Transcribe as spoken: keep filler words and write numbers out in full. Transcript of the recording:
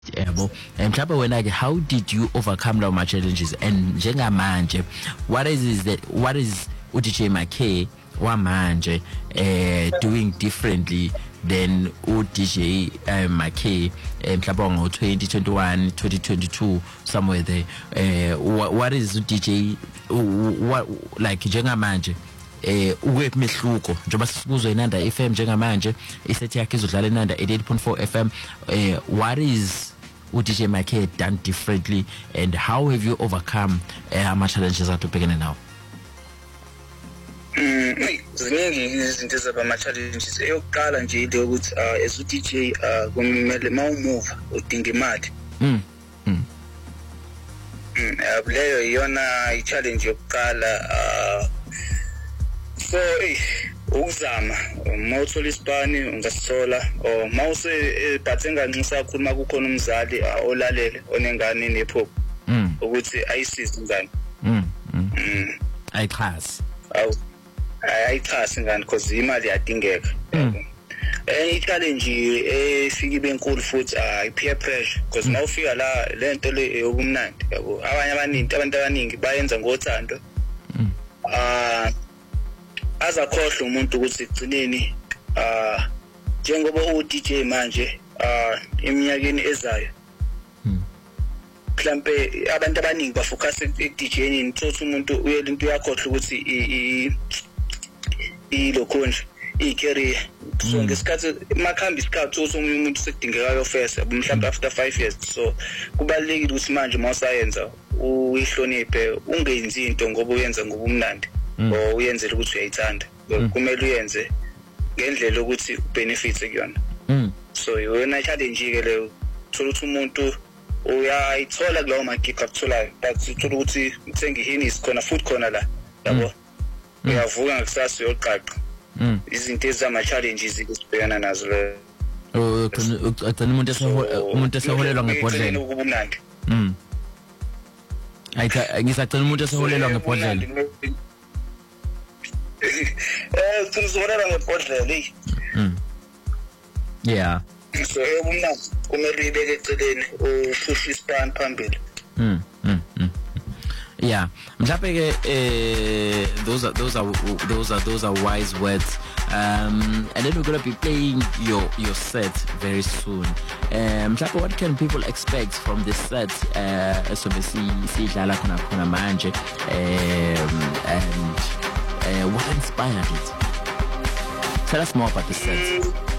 yebo mhlawumbe wena ke how did you overcome lawo ma challenges and njengamanje what is is that what is u D J Mackay wamanje eh doing differently than u D J uh, Mackay mhlawumbe ngo twenty twenty-one twenty twenty-two somewhere there eh what, what is u D J what like njengamanje eh ukwephi mehluko njengoba sikuzwe inanda F M njengamanje isethi yakhe izodlala inanda eighty-eight point four F M eh what is u D J Mackay done differently and how have you overcome eh ama challenges that ubhekene nawo? Mm ziningi izinto ezaba challenges eyokuqala nje into ukuthi as u D J kumele mawumove udinga imali. Mm mm leyo iyona i challenge yokuqala so eh ukuzama mawuthola isibani ungasithola o mawuse bathenga nxisa khuluma kukhona umzali olalele onengane nephupho ukuthi ayisize ngani mm ayichasi awu ayichasi ngani because imali yadingeka. Eh i-challenge efika ibenkulu futhi ay peer pressure because mawufika la lento le yokumnandi yabo abanye abaningi abantu abaningi bayenza ngothando ah azakhohle umuntu ukuthi igcineni ah njengoba u D J manje ah eminyakeni ezayo mhlambe abantu abaningi bafocus e-DJing nithola umuntu uyela into yakhohle ukuthi i i lokhonje i-career so ngesikhathi makhamba isikhathi uthi umuntu sekudingekayo first mhlawumbe after five years so kubalekile ukuthi manje mawusayenza uyihloniphe ungenzi into ngoba uyenza ngobumnandi o uyenzela ukuthi uyayithanda kumele uyenze ngendlela ukuthi ubenefits kuyona. So yona challenge ke leyo thola ukuthi umuntu uyayithola kulawo magig akutholayo but uthola ukuthi uthenga ihini khona futhi khona la yabo uyavuka ngakusasa uyoqaqa izinto ezama challenges esibhekana nazo le oh agcina umuntu esehola umuntu eseholelwa ngebhodlela ukubumnandi mm ayitha ngisagcina umuntu eseholelwa ngebhodlela eh uzoholela ngebhodlela eh mm yeah so ubumnandi kumele ibeke eceleni ushushe ispan phambili. mm mm yeah mhlawumbe ke eh those are those are those are those are wise words um and then we're going to be playing your your set very soon. Um mhlawumbe what can people expect from this set uh so we see sidlala khona khona manje um and uh, what inspired it? Tell us more about the set.